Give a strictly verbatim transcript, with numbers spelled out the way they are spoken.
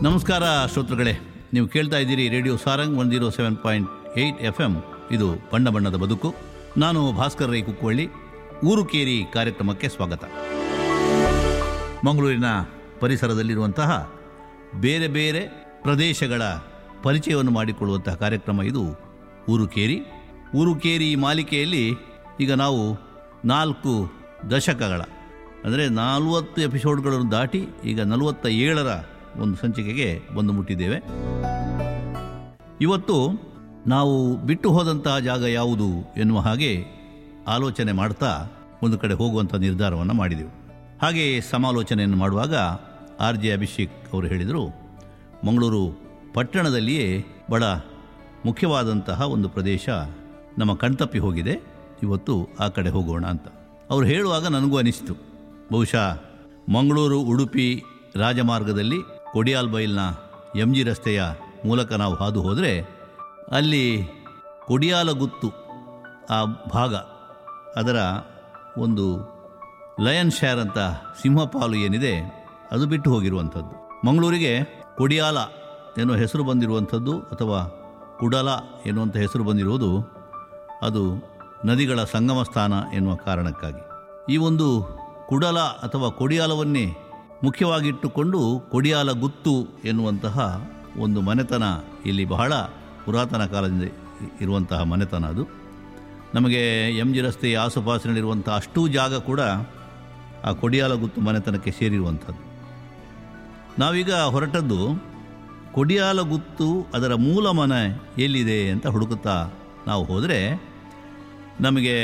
ನಮಸ್ಕಾರ ಶ್ರೋತೃಗಳೇ, ನೀವು ಕೇಳ್ತಾ ಇದ್ದೀರಿ radio Sarang one zero seven point eight F M. ಇದು ಬಣ್ಣ ಬಣ್ಣದ ಬದುಕು. ನಾನು ಭಾಸ್ಕರ್ ರೈ ಕುಕ್ಕುವಳ್ಳಿ. ಊರು ಕೇರಿ ಕಾರ್ಯಕ್ರಮಕ್ಕೆ ಸ್ವಾಗತ. ಮಂಗಳೂರಿನ ಪರಿಸರದಲ್ಲಿರುವಂತಹ ಬೇರೆ ಬೇರೆ ಪ್ರದೇಶಗಳ ಪರಿಚಯವನ್ನು ಮಾಡಿಕೊಳ್ಳುವಂತಹ ಕಾರ್ಯಕ್ರಮ ಇದು ಊರು ಕೇರಿ. ಊರು ಕೇರಿ ಮಾಲಿಕೆಯಲ್ಲಿ ಈಗ ನಾವು ನಾಲ್ಕು ದಶಕಗಳ ಅಂದರೆ ನಲವತ್ತು ಎಪಿಸೋಡ್ಗಳನ್ನು ದಾಟಿ ಈಗ ನಲವತ್ತ ಏಳರ ಒಂದು ಸಂಚಿಕೆಗೆ ಬಂದು ಮುಟ್ಟಿದ್ದೇವೆ. ಇವತ್ತು ನಾವು ಬಿಟ್ಟು ಹೋದಂತಹ ಜಾಗ ಯಾವುದು ಎನ್ನುವ ಹಾಗೆ ಆಲೋಚನೆ ಮಾಡ್ತಾ ಒಂದು ಕಡೆ ಹೋಗುವಂಥ ನಿರ್ಧಾರವನ್ನು ಮಾಡಿದೆವು. ಹಾಗೆ ಸಮಾಲೋಚನೆಯನ್ನು ಮಾಡುವಾಗ ಆರ್ ಜೆ ಅಭಿಷೇಕ್ ಅವರು ಹೇಳಿದರು, ಮಂಗಳೂರು ಪಟ್ಟಣದಲ್ಲಿಯೇ ಬಹಳ ಮುಖ್ಯವಾದಂತಹ ಒಂದು ಪ್ರದೇಶ ನಮ್ಮ ಕಣ್ತಪ್ಪಿ ಹೋಗಿದೆ, ಇವತ್ತು ಆ ಕಡೆ ಹೋಗೋಣ ಅಂತ ಅವರು ಹೇಳುವಾಗ ನನಗೂ ಅನಿಸಿತು. ಬಹುಶಃ ಮಂಗಳೂರು ಉಡುಪಿ ರಾಜಮಾರ್ಗದಲ್ಲಿ ಕೊಡಿಯಾಲ್ಬೈಲ್ನ ಎಂ ಜಿ ರಸ್ತೆಯ ಮೂಲಕ ನಾವು ಹಾದು ಹೋದರೆ ಅಲ್ಲಿ ಕೊಡಿಯಾಲಗುತ್ತು ಆ ಭಾಗ, ಅದರ ಒಂದು ಲಯನ್ ಶೇರ್ ಅಂತ ಸಿಂಹಪಾಲು ಏನಿದೆ ಅದು ಬಿಟ್ಟು ಹೋಗಿರುವಂಥದ್ದು. ಮಂಗಳೂರಿಗೆ ಕೊಡಿಯಾಲ ಎನ್ನುವ ಹೆಸರು ಬಂದಿರುವಂಥದ್ದು ಅಥವಾ ಕುಡಲ ಎನ್ನುವಂಥ ಹೆಸರು ಬಂದಿರುವುದು ಅದು ನದಿಗಳ ಸಂಗಮ ಸ್ಥಾನ ಎನ್ನುವ ಕಾರಣಕ್ಕಾಗಿ. ಈ ಒಂದು ಕುಡಲ ಅಥವಾ ಕೊಡಿಯಾಲವನ್ನೇ ಮುಖ್ಯವಾಗಿಟ್ಟುಕೊಂಡು ಕೊಡಿಯಾಲಗುತ್ತು ಎನ್ನುವಂತಹ ಒಂದು ಮನೆತನ ಇಲ್ಲಿ ಬಹಳ ಪುರಾತನ ಕಾಲದಿಂದ ಇರುವಂತಹ ಮನೆತನ. ಅದು ನಮಗೆ ಎಂ ಜಿ ರಸ್ತೆಯ ಆಸುಪಾಸಿನಲ್ಲಿರುವಂಥ ಅಷ್ಟೂ ಜಾಗ ಕೂಡ ಆ ಕೊಡಿಯಾಲಗುತ್ತು ಮನೆತನಕ್ಕೆ ಸೇರಿರುವಂಥದ್ದು. ನಾವೀಗ ಹೊರಟದ್ದು ಕೊಡಿಯಾಲಗುತ್ತು, ಅದರ ಮೂಲ ಮನೆ ಎಲ್ಲಿದೆ ಅಂತ ಹುಡುಕುತ್ತಾ ನಾವು ಹೋದರೆ ನಮಗೆ